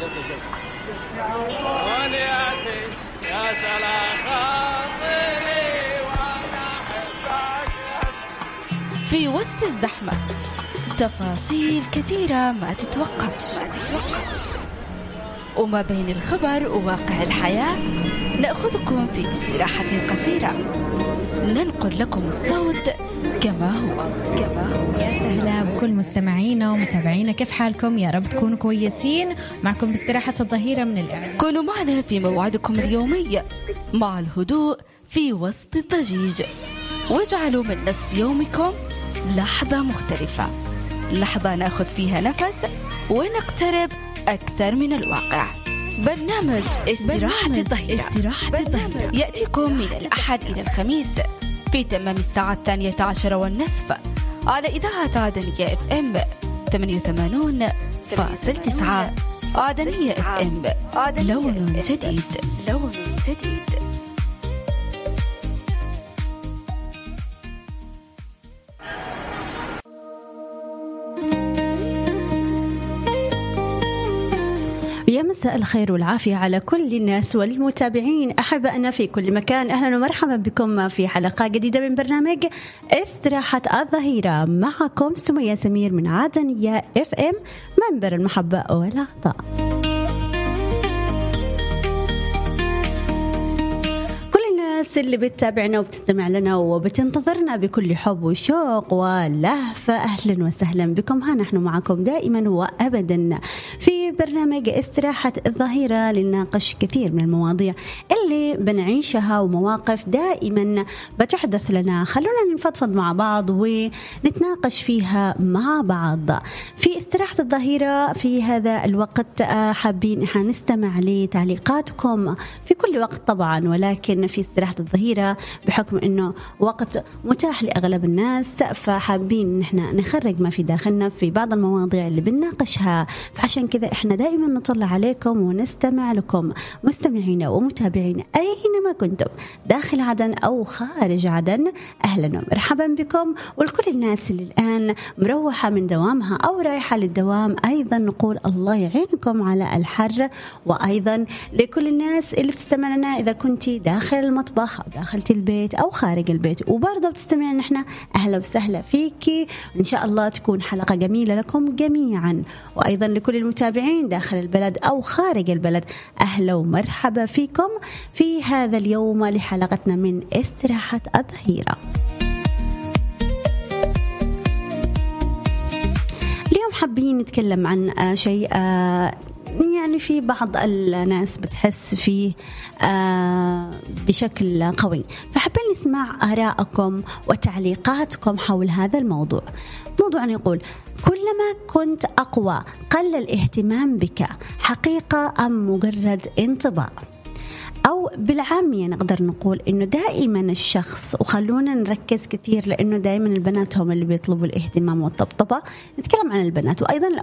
يا سلام خاطري وانا احبك. في وسط الزحمة تفاصيل كثيرة ما تتوقفش، وما بين الخبر وواقع الحياة نأخذكم في استراحة قصيرة ننقل لكم الصوت كما هو. يا سهلا بكل مستمعينا ومتابعينا، كيف حالكم؟ يا رب تكونوا كويسين. معكم باستراحة الظهيرة من الإعلام. كونوا معنا في موعدكم اليومي مع الهدوء في وسط الضجيج، واجعلوا من نصف يومكم لحظة مختلفة، لحظة ناخذ فيها نفس ونقترب أكثر من الواقع. برنامج استراحة الظهيرة يأتيكم من الأحد إلى الخميس في تمام الساعة 12:30 على إذاعة عدنية FM 88.9. عدنية FM، لون جديد. يا مساء الخير والعافية على كل الناس والمتابعين أحبائنا في كل مكان. أهلا ومرحبا بكم في حلقة جديدة من برنامج استراحة الظهيرة. معكم سمية سمير من عدنية FM، منبر المحبة والعطاء. اللي بتتابعنا وبتستمع لنا وبتنتظرنا بكل حب وشوق ولهفة، أهلا وسهلا بكم. ها نحن معكم دائما وأبدا في برنامج استراحة الظهيرة لنناقش كثير من المواضيع اللي بنعيشها ومواقف دائما بتحدث لنا. خلونا نفضفض مع بعض ونتناقش فيها مع بعض في استراحة الظهيرة. في هذا الوقت حابين إحنا نستمع لتعليقاتكم في كل وقت طبعا، ولكن في استراحة الظهيرة بحكم أنه وقت متاح لأغلب الناس، فحابين نحن نخرج ما في داخلنا في بعض المواضيع اللي بنناقشها. فعشان كذا إحنا دائما نطلع عليكم ونستمع لكم مستمعين ومتابعين أينما كنتم داخل عدن أو خارج عدن. أهلا ومرحبا بكم. ولكل الناس اللي الآن مروحة من دوامها أو رايحة للدوام أيضا نقول الله يعينكم على الحر. وأيضا لكل الناس اللي بتستمع لنا إذا كنتي داخل المطبخ أو داخلت البيت أو خارج البيت وبرضه بتستمعين، نحن أهلا وسهلا فيكي. إن شاء الله تكون حلقة جميلة لكم جميعا. وأيضا لكل المتابعين داخل البلد أو خارج البلد أهلا ومرحبا فيكم في هذا اليوم لحلقتنا من استراحة الظهيرة. اليوم حابين نتكلم عن شيء يعني في بعض الناس بتحس فيه بشكل قوي، فحابين نسمع آراءكم وتعليقاتكم حول هذا الموضوع. موضوع يقول: كلما كنت أقوى قل الاهتمام بك، حقيقة أم مجرد انطباع؟ أو بالعامية نقدر نقول إنه دائما الشخص، وخلونا نركز كثير لأنه دائما البنات هم اللي بيطلبوا الاهتمام والطبطبة، نتكلم عن البنات وأيضا